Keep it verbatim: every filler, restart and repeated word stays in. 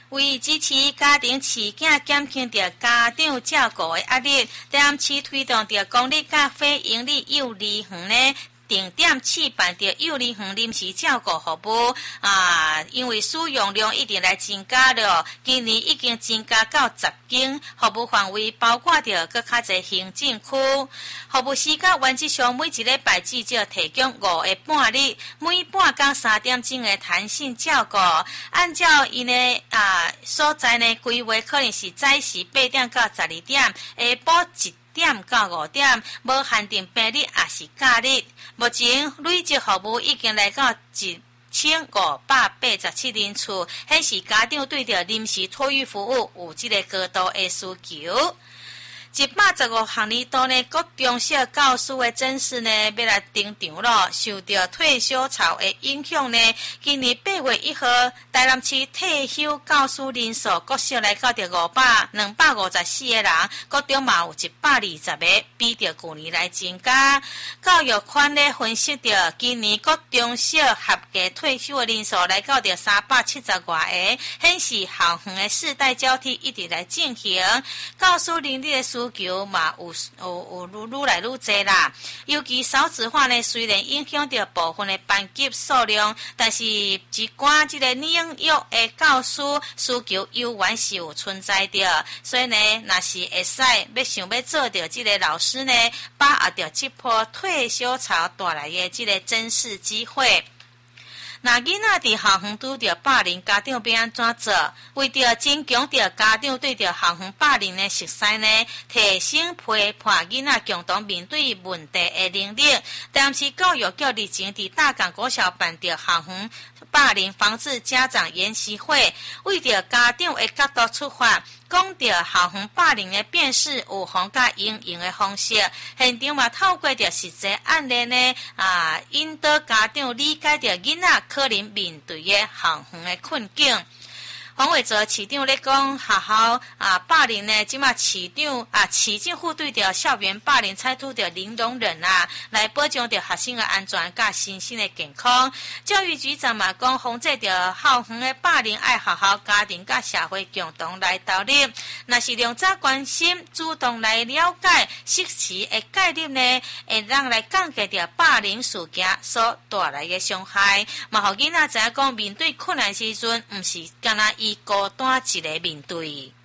为支持家庭饲囝减轻着家长照顾的压力，台南市推动着公立甲非营利幼儿园呢，定点试办着幼儿园临时照顾服务啊，因为使用量一直来增加了，今年已经增加到十间，服务范围包括着搁较侪行政区。服务时间原则上每一礼拜至少提供五个半日，每半工三点钟的弹性照顾。按照因的啊所在呢规划，可能是早时八点到十二点，下晡一点到五点，无限定平日也是假日。目前累积服务已经来到一千五百八十七人次，显示家长对着临时托育服务有这个高度的需求。一百十五项年度呢，各中小教师的甄试呢要来登场了。受到退休潮的影响呢，今年八月一号，台南市退休教师人数各少来到着五百两百五十四个人，各中嘛有一百二十个，比着去年来增加。教育圈呢分析着今年各中小合计退休的人数来到着三百七十外个，显示校园的世代交替一直来进行，教师人力的需求嘛有有有愈来愈多啦，尤其少子化呢，虽然影响到部分的班级数量，但是一寡这个领域的教师需求依然是有存在的，所以呢，若是会使要想要做到这个老师呢，把握到这波退休潮带来的这个甄试机会。那囡仔伫校园拄着霸凌，家长要安怎做？为着增强着家长对着校园霸凌的熟悉呢，提升陪伴囡仔共同面对问题的能力。但是教育局日前伫大港国小办着校园霸凌防治家长研习会，为着家长的角度出发，讲着校园霸凌的辨识、预防甲应用的方式，现场嘛透过着实际案例呢，啊，引导家长理解着囡仔可能面对的校园的困境。黄伟哲市长咧讲，学校啊霸凌呢，即马市长啊市政府对着校园霸凌采取着零容忍啊，来保障着学生的安全甲身心的健康。教育局长嘛讲，防制着校园的霸凌，爱学校、家庭甲社会共同来投入。若是量早关心，主动来了解，适时的介入呢，会让来降低着霸凌事件所带来的伤害。嘛，互囡仔知影讲，面对困难时阵，毋是干那伊孤单一个面对。